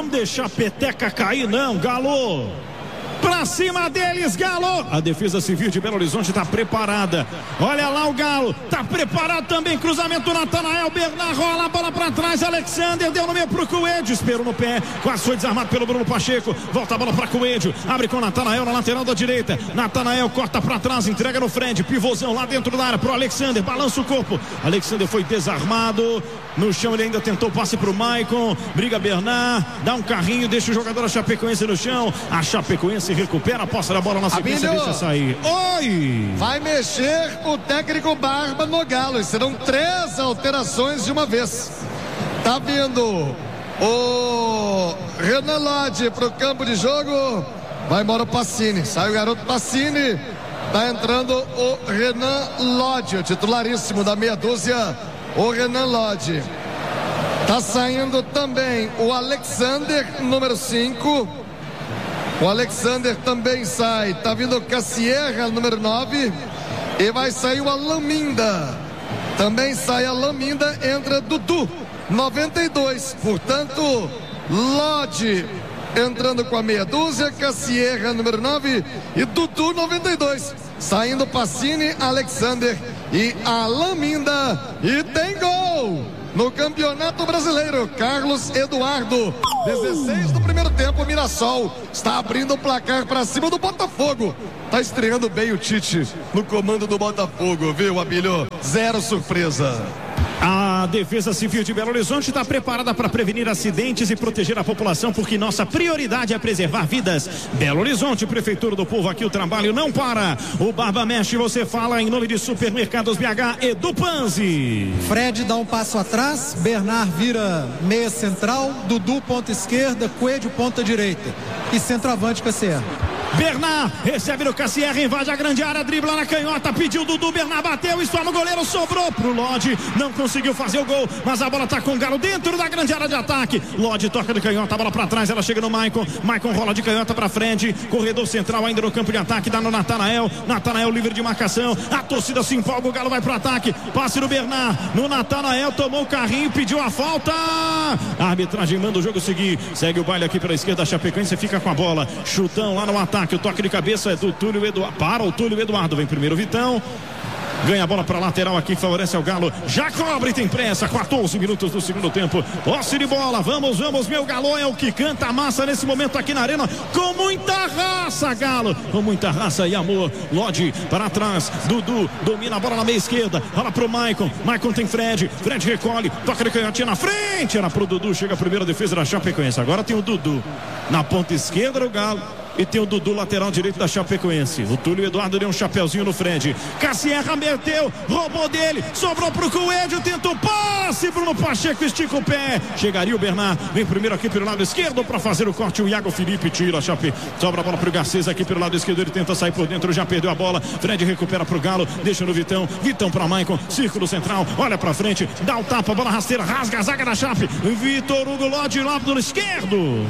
vamos deixar a peteca cair não, Galo. Pra cima deles, Galo. A Defesa Civil de Belo Horizonte está preparada. Olha lá o Galo, tá preparado também. Cruzamento, Natanael, Bernard rola a bola pra trás. Alexander deu no meio pro Coelho, esperou no pé, quase foi desarmado pelo Bruno Pacheco. Volta a bola pra Coelho, abre com Natanael na lateral da direita. Natanael corta pra trás, entrega no Fred, pivôzão lá dentro da área pro Alexander, balança o corpo. Alexander foi desarmado. No chão ele ainda tentou passe pro Maicon. Briga Bernard, dá um carrinho, deixa o jogador da Chapecoense no chão. A Chapecoense recupera a posse da bola na sequência, deixa sair. Oi! Vai mexer o técnico Barba no Galo. E serão 3 alterações de uma vez. Tá vindo o Renan Lodge pro campo de jogo. Vai embora o Pacini. Sai o garoto Pacini. Tá entrando o Renan Lodge, o titularíssimo da meia dúzia. O Renan Lodge. Tá saindo também o Alexander, número 5. O Alexander também sai. Tá vindo o Cassierra, número 9. E vai sair o Alaminda. Também sai a Alaminda. Entra Dudu, 92. Portanto, Lodge entrando com a meia dúzia. Cassierra, número 9. E Dudu, 92. Saindo Pacini, Alexander e Alaminda. E tem gol no Campeonato Brasileiro. Carlos Eduardo, 16 do primeiro tempo. Mirassol está abrindo o placar para cima do Botafogo. Tá estreando bem o Tite no comando do Botafogo, viu, Abílio? 0 surpresa. A Defesa Civil de Belo Horizonte está preparada para prevenir acidentes e proteger a população, porque nossa prioridade é preservar vidas. Belo Horizonte, Prefeitura do Povo, aqui o trabalho não para. O Barba mexe, você fala em nome de Supermercados BH e do Panzi. Fred dá um passo atrás, Bernard vira meia central, Dudu ponta esquerda, Coelho ponta direita e centroavante Cassierra. Bernard recebe no Cassierra, invade a grande área, dribla na canhota, pediu Dudu, Bernard bateu, estorma o goleiro, sobrou pro Lodge, não conseguiu fazer o gol, mas a bola tá com o Galo dentro da grande área de ataque. Lodge toca de canhota, a bola pra trás, ela chega no Maicon, Maicon rola de canhota pra frente, corredor central ainda no campo de ataque, dá no Natanael, Natanael livre de marcação, a torcida se empolga, o Galo vai pro ataque, passe no Bernard, no Natanael, tomou o carrinho, pediu a falta, a arbitragem manda o jogo seguir, segue o baile aqui pela esquerda, a Chapecoense fica com a bola, chutão lá no ataque. O toque de cabeça é do Túlio Eduardo. Para o Túlio Eduardo. Vem primeiro o Vitão. Ganha a bola para lateral aqui, favorece ao Galo. Já cobre, tem pressa. 14 minutos do segundo tempo. Posse de bola. Vamos, meu Galo é o que canta a massa nesse momento aqui na arena. Com muita raça, Galo. Com muita raça e amor. Lodge para trás. Dudu domina a bola na meia esquerda. Rola pro Maicon. Maicon tem Fred. Fred recolhe. Toca de canhotinha na frente. Era pro Dudu. Chega a primeira defesa da Chapecoense. Agora tem o Dudu na ponta esquerda do Galo. E tem o Dudu, lateral direito da Chapecoense. O Túlio Eduardo deu um chapeuzinho no Fred. Cassierra meteu, roubou dele, sobrou pro Coelho, tentou passe, Bruno Pacheco estica o pé. Chegaria o Bernard, vem primeiro aqui pelo lado esquerdo para fazer o corte. O Iago Felipe tira a Chape, sobra a bola pro Garcês aqui pelo lado esquerdo. Ele tenta sair por dentro, já perdeu a bola. Fred recupera pro Galo, deixa no Vitão. Vitão pra Maicon, círculo central, olha pra frente, dá o tapa, bola rasteira, rasga a zaga da Chape. Vitor Hugo Lodge, lado esquerdo.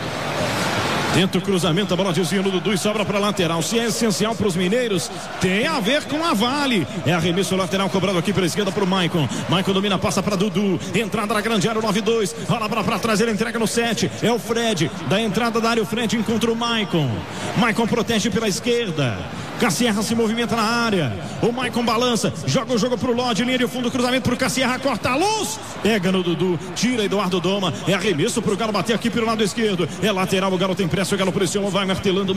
Tenta o cruzamento, a bola desvia no Dudu e sobra para lateral. Se é essencial para os mineiros, tem a ver com a Vale. É arremesso lateral cobrado aqui pela esquerda para o Maicon. Maicon domina, passa para Dudu. Entrada na grande área, o 9-2. Rola para trás, ele entrega no 7. É o Fred. Da entrada da área, o Fred encontra o Maicon. Maicon protege pela esquerda. Cassierra se movimenta na área. O Maicon balança, joga o jogo pro Lodge, linha de fundo, cruzamento pro Cassierra, corta a luz, pega no Dudu, tira Eduardo Doma. É arremesso pro Galo bater aqui pelo lado esquerdo. É lateral, o Galo tem pressa, o Galo pressiona, vai martelando,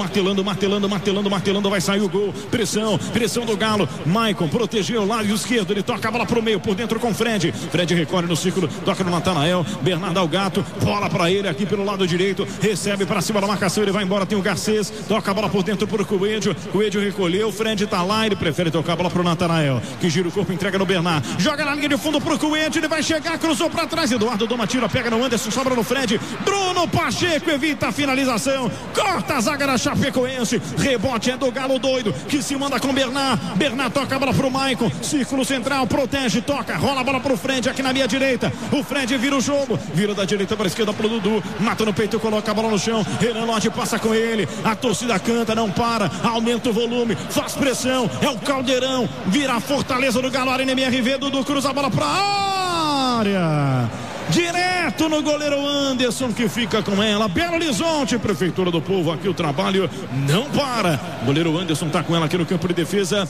vai sair o gol. Pressão do Galo. Maicon protegeu o lado esquerdo, ele toca a bola pro meio, por dentro com Fred. Fred recorre no círculo, toca no Natanael. Bernardo ao gato, bola pra ele aqui pelo lado direito, recebe pra cima da marcação, ele vai embora, tem o Garcês, toca a bola por dentro pro Coelho. Coelho recolheu, o Fred tá lá, ele prefere tocar a bola pro Natanael, que gira o corpo, entrega no Bernard, joga na linha de fundo pro Coelho, ele vai chegar, cruzou pra trás, Eduardo Doma tira, pega no Anderson, sobra no Fred, Bruno Pacheco evita a finalização, corta a zaga da Chapecoense, rebote é do Galo doido, que se manda com Bernard toca a bola pro Maicon, círculo central, protege, toca, rola a bola pro Fred aqui na minha direita, o Fred vira o jogo, vira da direita para a esquerda pro Dudu, mata no peito, coloca a bola no chão, Renan Lodge passa com ele, a torcida canta, não para, aumenta o volume, faz pressão, é o Caldeirão, vira a fortaleza do Galo, Arena MRV, Dudu cruza a bola pra área. direto no goleiro Anderson, que fica com ela. Belo Horizonte, Prefeitura do Povo, aqui o trabalho não para. Goleiro Anderson tá com ela aqui no campo de defesa.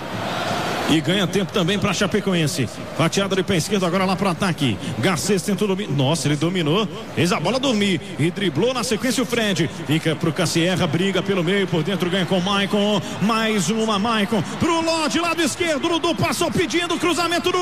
E ganha tempo também para Chapecoense. Fatiada de pé esquerdo agora lá para ataque. Garcês tentou dominar. Nossa, ele dominou. Fez a bola dormir. E driblou na sequência o Fred. Fica pro Cassierra, briga pelo meio. Por dentro ganha com o Maicon. Mais uma, Maicon. Pro Lodi, lado esquerdo. Dudu passou pedindo cruzamento do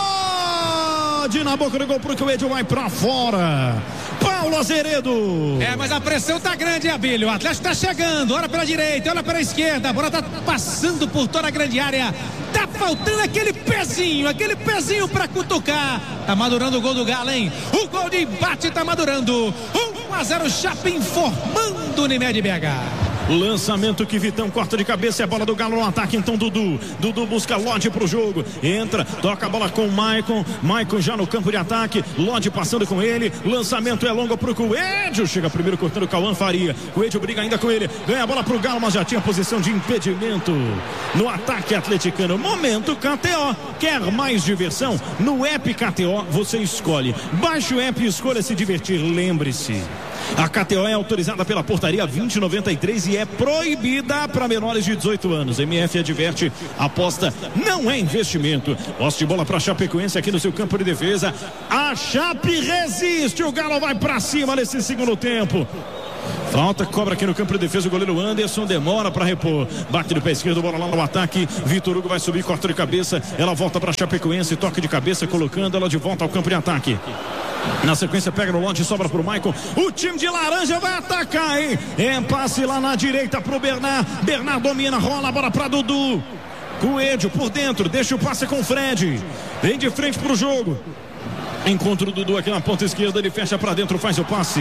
Lodi. Na boca do gol pro Coelho, vai para fora. Paulo Azeredo. Mas a pressão tá grande, Abílio. O Atlético tá chegando. Olha pela direita, olha pela esquerda. A bola tá passando por toda a grande área. Tá faltando aquele pezinho pra cutucar. Tá madurando o gol do Galo, hein? O gol de empate tá madurando. 1-0 Chape, informando Unimed BH. Lançamento que Vitão corta de cabeça, é a bola do Galo no ataque, então Dudu busca Lodi pro jogo, entra, toca a bola com o Maicon já no campo de ataque, Lodi passando com ele, lançamento é longo pro Coelho, chega primeiro cortando o Cauã Faria, Coelho briga ainda com ele, ganha a bola pro Galo, mas já tinha posição de impedimento no ataque atleticano. Momento KTO, quer mais diversão? No app KTO você escolhe, baixe o app e escolha se divertir, lembre-se, a KTO é autorizada pela portaria 2093 e é proibida para menores de 18 anos. MF adverte, aposta não é investimento. Posse de bola para Chapecoense aqui no seu campo de defesa. A Chape resiste, o Galo vai para cima nesse segundo tempo. Falta, cobra aqui no campo de defesa o goleiro Anderson, demora para repor, bate no pé esquerdo, bola lá no ataque, Vitor Hugo vai subir, corta de cabeça, ela volta para Chapecoense, toque de cabeça, colocando ela de volta ao campo de ataque. Na sequência pega no Lodi, sobra pro Maicon. O time de laranja vai atacar, hein? É passe lá na direita pro Bernard. Bernard domina, rola a bola pra Dudu. Coelho por dentro, deixa o passe com o Fred. Vem de frente pro jogo. Encontra o Dudu aqui na ponta esquerda, ele fecha pra dentro, faz o passe.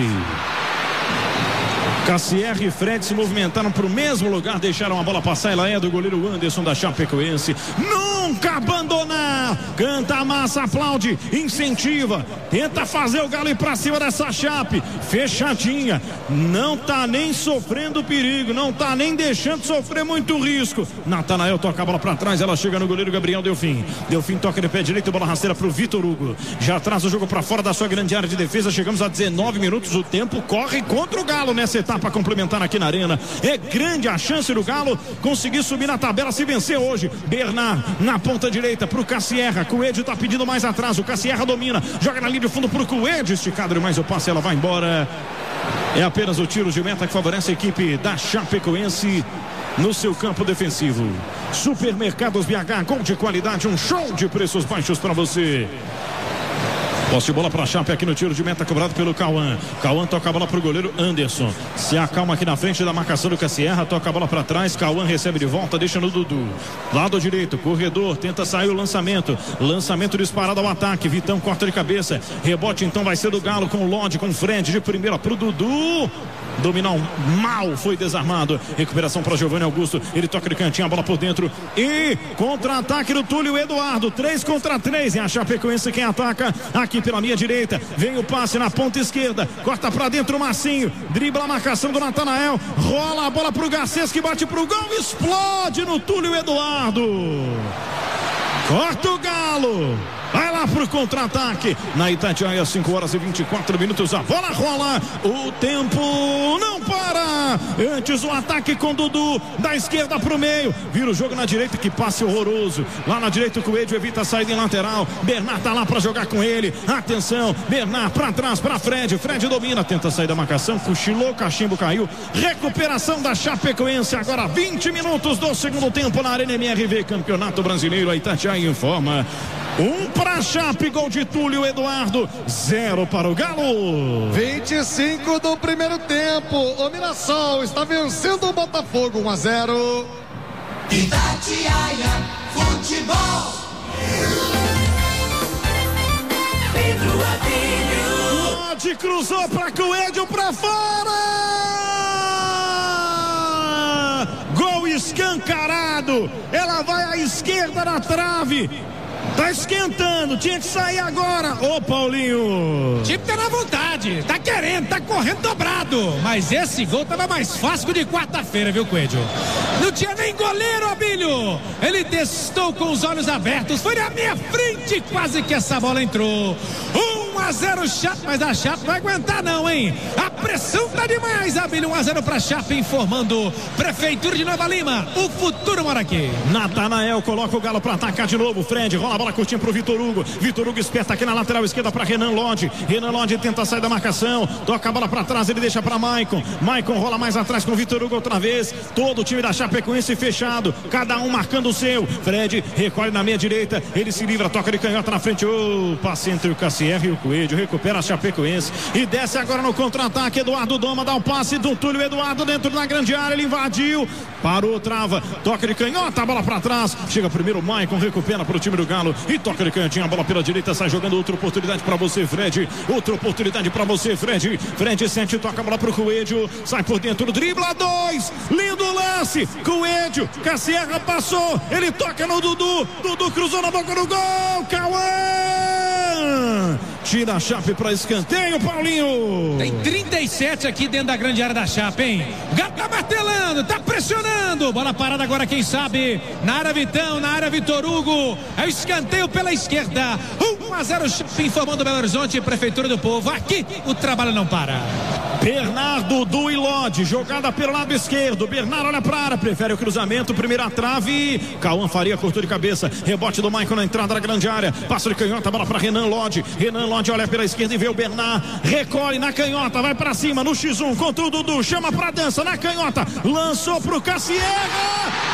Cassierra e Fred se movimentaram para o mesmo lugar, deixaram a bola passar, ela é do goleiro Anderson da Chapecoense. Nunca abandonar, canta a massa, aplaude, incentiva, tenta fazer o Galo ir para cima dessa Chape, fechadinha, não tá nem sofrendo perigo, não tá nem deixando sofrer muito risco. Natanael toca a bola para trás, ela chega no goleiro Gabriel Delfim toca de pé direito, bola rasteira para o Vitor Hugo, já traz o jogo para fora da sua grande área de defesa. Chegamos a 19 minutos, o tempo corre contra o Galo nessa etapa para complementar aqui na arena. É grande a chance do Galo conseguir subir na tabela se vencer hoje. Bernard na ponta direita pro Cassierra, Coelho tá pedindo mais atrás, o Cassierra domina, joga na linha de fundo pro Coelho, esticado demais o passe, ela vai embora. É apenas o tiro de meta que favorece a equipe da Chapecoense no seu campo defensivo. Supermercados BH, gol de qualidade, um show de preços baixos para você. Posse de bola para a Chape aqui no tiro de meta cobrado pelo Cauã. Cauã toca a bola para o goleiro Anderson. Se acalma aqui na frente da marcação do Cassierra. Toca a bola para trás. Cauã recebe de volta, deixa no Dudu. Lado direito, corredor, tenta sair o lançamento. Lançamento disparado ao ataque. Vitão corta de cabeça. Rebote então vai ser do Galo com o Lodi, com o Fred de primeira para o Dudu. Dominar mal, foi desarmado. Recuperação para Giovanni Augusto. Ele toca de cantinho, a bola por dentro. E contra-ataque do Túlio Eduardo. 3 contra 3. É a Chapecoense quem ataca aqui pela minha direita. Vem o passe na ponta esquerda. Corta para dentro o Marcinho. Dribla a marcação do Natanael. Rola a bola pro Garcês que bate pro gol. Explode no Túlio Eduardo. Corta o Galo. Vai lá pro contra-ataque. Na Itatiaia, 5 horas e 24 minutos. A bola rola. O tempo não para. Antes o ataque com Dudu. Da esquerda pro meio. Vira o jogo na direita. Que passe horroroso. Lá na direita o Coelho evita a saída em lateral. Bernard tá lá pra jogar com ele. Atenção. Bernard pra trás pra Fred. Fred domina. Tenta sair da marcação. Cochilou. Cachimbo caiu. Recuperação da Chapecoense. Agora 20 minutos do segundo tempo na Arena MRV. Campeonato Brasileiro. A Itatiaia informa. 1 para a Chape, gol de Túlio Eduardo, 0 para o Galo. 25 do primeiro tempo. O Mirassol está vencendo o Botafogo 1-0. Itatiaia Futebol. Pedro Adílio. Lodi cruzou para Coelho para fora. Gol escancarado. Ela vai à esquerda na trave. Tá esquentando, tinha que sair agora. Ô Paulinho, o time tá na vontade, tá querendo, tá correndo dobrado. Mas esse gol tava mais fácil que o de quarta-feira, viu, Coelho? Não tinha nem goleiro, Abílio. Ele testou com os olhos abertos, foi na minha frente, quase que essa bola entrou. 1 1-0 Chape, mas a Chape vai aguentar não, hein? A pressão tá demais, Abílio. 1-0 pra Chape, informando Prefeitura de Nova Lima. O futuro mora aqui. Natanael coloca o Galo pra atacar de novo. Fred rola a bola curtinha pro Vitor Hugo. Vitor Hugo esperta aqui na lateral esquerda pra Renan Lodge. Renan Lodge tenta sair da marcação. Toca a bola pra trás, ele deixa pra Maicon. Maicon rola mais atrás com o Vitor Hugo outra vez. Todo o time da Chapecoense fechado. Cada um marcando o seu. Fred recolhe na meia direita. Ele se livra, toca de canhota na frente. Passe entre o Cassier e o Coelho. Recupera a Chapecoense. E desce agora no contra-ataque. Eduardo Doma dá o passe do Túlio Eduardo dentro da grande área. Ele invadiu. Parou, trava. Toca de canhota, a bola pra trás. Chega primeiro o Maicon, recupera pro time do Galo. E toca de canhotinha, a bola pela direita. Sai jogando outra oportunidade pra você, Fred. Outra oportunidade pra você, Fred. Fred sente, toca a bola pro Coelho. Sai por dentro, dribla 2. Lindo lance. Coelho. Cassier passou. Ele toca no Dudu. Dudu cruzou na boca do gol. Cauã. Tira a Chape para escanteio, Paulinho. Tem 37 aqui dentro da grande área da Chape, hein? O Galo tá martelando, tá pressionando. Bola parada agora, quem sabe? Na área Vitão, na área Vitor Hugo. É o escanteio pela esquerda. 1-0 Chape, informando Belo Horizonte, Prefeitura do Povo. Aqui o trabalho não para. Bernardo, Dudu e Lodge, jogada pelo lado esquerdo. Bernardo olha pra área, prefere o cruzamento, primeira trave. Cauã Faria cortou de cabeça. Rebote do Maicon na entrada da grande área. Passa de canhota, bola pra Renan Lodge. Renan Lodge olha pela esquerda e vê o Bernard. Recolhe na canhota, vai pra cima no X1 contra o Dudu. Chama pra dança na canhota. Lançou pro Cassier.